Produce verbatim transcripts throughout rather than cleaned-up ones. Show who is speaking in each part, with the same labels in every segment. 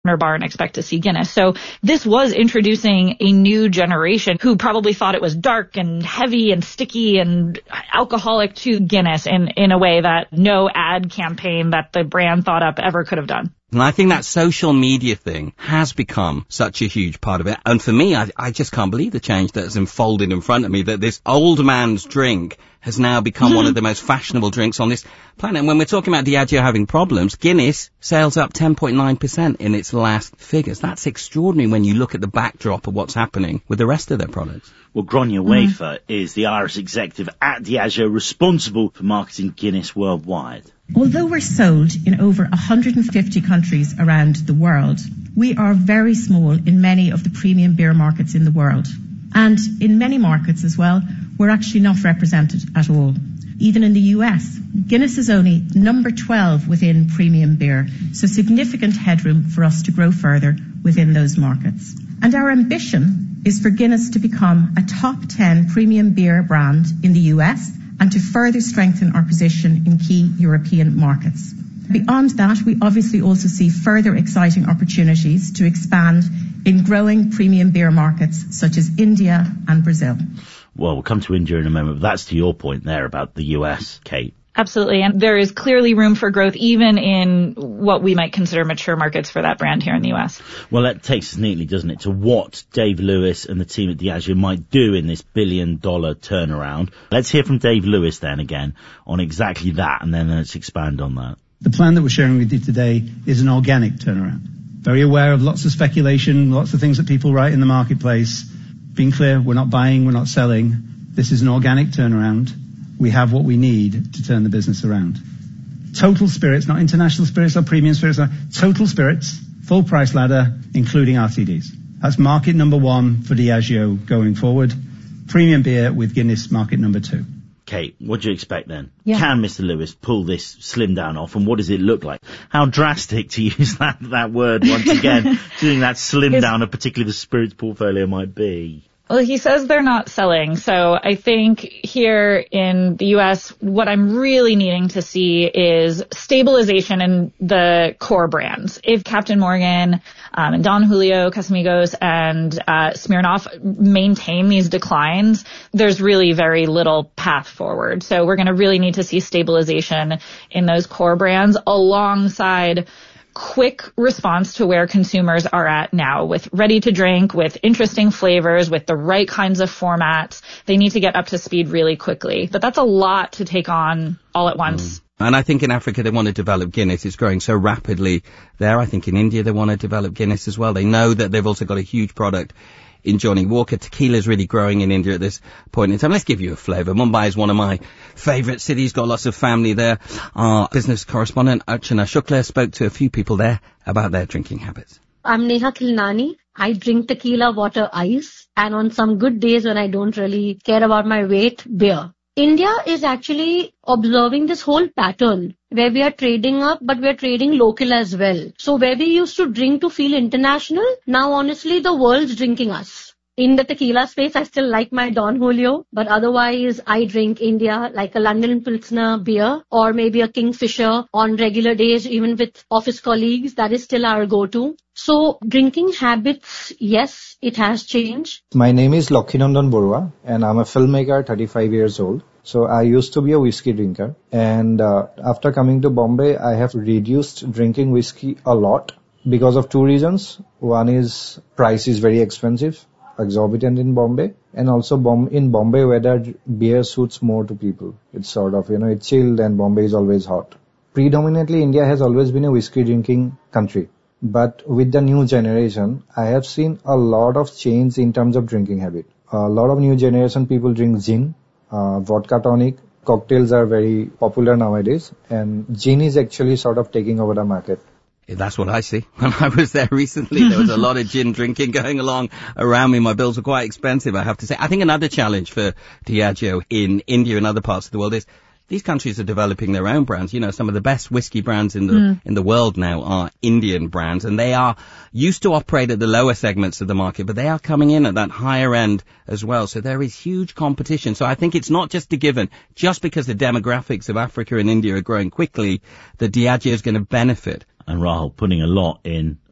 Speaker 1: bar and expect to see Guinness. So this was introducing a new generation who probably thought it was dark and heavy and sticky and alcoholic to Guinness in, in a way that no ad campaign that the brand thought up ever could have done.
Speaker 2: And I think that social media thing has become such a huge part of it. And for me, I, I just can't believe the change that has unfolded in front of me, that this old man's drink has now become one of the most fashionable drinks on this planet. And when we're talking about Diageo having problems, Guinness sales up ten point nine percent in its last figures. That's extraordinary when you look at the backdrop of what's happening with the rest of their products.
Speaker 3: Well, Gráinne Wafer mm. is the Irish executive at Diageo responsible for marketing Guinness worldwide.
Speaker 4: Although we're sold in over one hundred fifty countries around the world, we are very small in many of the premium beer markets in the world. And in many markets as well, we're actually not represented at all. Even in the U S, Guinness is only number twelve within premium beer, so significant headroom for us to grow further within those markets. And our ambition is for Guinness to become a top ten premium beer brand in the U S and to further strengthen our position in key European markets. Beyond that, we obviously also see further exciting opportunities to expand in growing premium beer markets such as India and Brazil.
Speaker 3: Well, we'll come to India in a moment, but that's to your point there about the U S, Kate.
Speaker 1: Absolutely. And there is clearly room for growth even in what we might consider mature markets for that brand here in the U S.
Speaker 3: Well, that takes us neatly, doesn't it, to what Dave Lewis and the team at Diageo might do in this billion dollar turnaround. Let's hear from Dave Lewis then again on exactly that, and then let's expand on that.
Speaker 5: The plan that we're sharing with you today is an organic turnaround. Very aware of lots of speculation, lots of things that people write in the marketplace. Being clear, we're not buying, we're not selling. This is an organic turnaround. We have what we need to turn the business around. Total spirits, not international spirits or premium spirits, total spirits, full price ladder, including R T Ds. That's market number one for Diageo going forward. Premium beer with Guinness market number two.
Speaker 3: Kate, what do you expect then?
Speaker 4: Yeah.
Speaker 3: Can Mister Lewis pull this slim down off, and what does it look like? How drastic, to use that, that word once again, doing that slim
Speaker 1: Is-
Speaker 3: down of particularly the spirits portfolio might be?
Speaker 1: Well, he says they're not selling. So I think here in the U S, what I'm really needing to see is stabilization in the core brands. If Captain Morgan um, and Don Julio, Casamigos, and uh, Smirnoff maintain these declines, there's really very little path forward. So we're going to really need to see stabilization in those core brands alongside quick response to where consumers are at now, with ready to drink, with interesting flavors, with the right kinds of formats. They need to get up to speed really quickly. But that's a lot to take on all at once.
Speaker 2: Mm. And I think in Africa they want to develop Guinness. It's growing so rapidly there. I think in India they want to develop Guinness as well. They know that they've also got a huge product in Johnny Walker. Tequila is really growing in India at this point in time. Let's give you a flavour. Mumbai is one of my favourite cities, got lots of family there. Our business correspondent, Archana Shukla, spoke to a few people there about their drinking habits.
Speaker 6: I'm Neha Khilnani. I drink tequila, water, ice, and on some good days when I don't really care about my weight, beer. India is actually observing this whole pattern where we are trading up, but we are trading local as well. So where we used to drink to feel international, now honestly the world's drinking us. In the tequila space, I still like my Don Julio, but otherwise I drink India like a London Pilsner beer or maybe a Kingfisher on regular days, even with office colleagues. That is still our go-to. So drinking habits, yes, it has changed.
Speaker 7: My name is Lokhinandan Borua and I'm a filmmaker, thirty-five years old. So I used to be a whiskey drinker, and uh, after coming to Bombay, I have reduced drinking whiskey a lot because of two reasons. One is price is very expensive, exorbitant in Bombay, and also Bom- in Bombay weather, beer suits more to people. It's sort of, you know, it's chilled and Bombay is always hot. Predominantly, India has always been a whiskey drinking country. But with the new generation, I have seen a lot of change in terms of drinking habit. A lot of new generation people drink gin, uh, vodka tonic. Cocktails are very popular nowadays, and gin is actually sort of taking over the market.
Speaker 2: That's what I see. When I was there recently, there was a lot of gin drinking going along around me. My bills were quite expensive, I have to say. I think another challenge for Diageo in India and other parts of the world is these countries are developing their own brands. You know, some of the best whiskey brands in the mm. in the world now are Indian brands, and they are used to operate at the lower segments of the market, but they are coming in at that higher end as well. So there is huge competition. So I think it's not just a given, just because the demographics of Africa and India are growing quickly, that Diageo is going to benefit.
Speaker 3: And Rahul putting a lot in um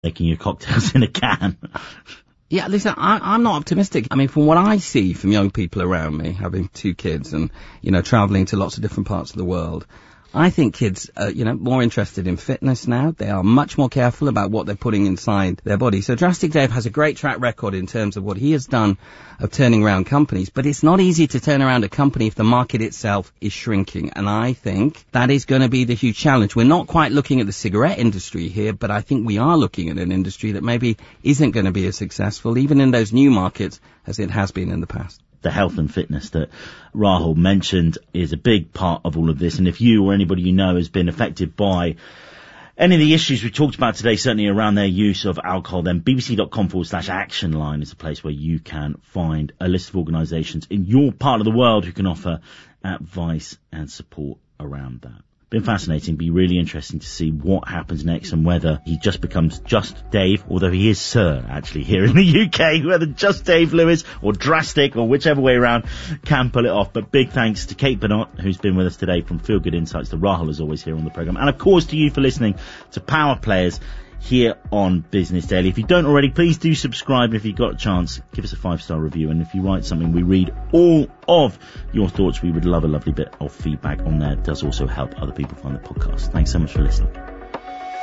Speaker 3: making your cocktails in a can.
Speaker 2: Yeah, listen, I, I'm not optimistic. I mean, from what I see from young people around me, having two kids and, you know, traveling to lots of different parts of the world, I think kids are, you know, more interested in fitness now. They are much more careful about what they're putting inside their body. So Drastic Dave has a great track record in terms of what he has done of turning around companies. But it's not easy to turn around a company if the market itself is shrinking. And I think that is going to be the huge challenge. We're not quite looking at the cigarette industry here, but I think we are looking at an industry that maybe isn't going to be as successful, even in those new markets, as it has been in the past.
Speaker 3: The health and fitness that Rahul mentioned is a big part of all of this. And if you or anybody you know has been affected by any of the issues we talked about today, certainly around their use of alcohol, then bbc.com forward slash action line is a place where you can find a list of organisations in your part of the world who can offer advice and support around that. Been fascinating, be really interesting to see what happens next and whether he just becomes just Dave, although he is Sir actually here in the U K, whether just Dave Lewis or Drastic or whichever way around can pull it off. But big thanks to Kate Bernot, who's been with us today from Feel Good Insights, to Rahul as always here on the programme, and of course to you for listening to Power Players here on Business Daily. If you don't already, please do subscribe. And if you've got a chance, give us a five-star review. And if you write something, we read all of your thoughts. We would love a lovely bit of feedback on there. It does also help other people find the podcast. Thanks so much for listening.